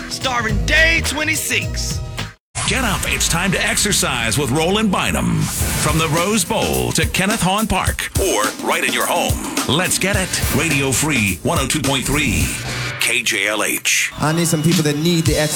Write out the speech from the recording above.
starring Day 26. Get up. It's time to exercise with Roland Bynum. From the Rose Bowl to Kenneth Hahn Park or right in your home. Let's get it. Radio Free 102.3 KJLH. I need some people that need the exercise.